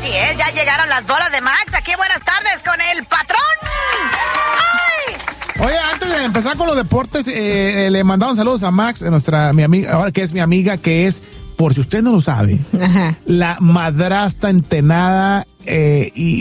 Así es, ya llegaron las bolas de Max. Aquí buenas tardes con el patrón. ¡Ay! Oye, antes de empezar con los deportes, le mandamos saludos a Max, mi amiga, ahora que es mi amiga, que es, por si usted no lo sabe, la madrastra entenada y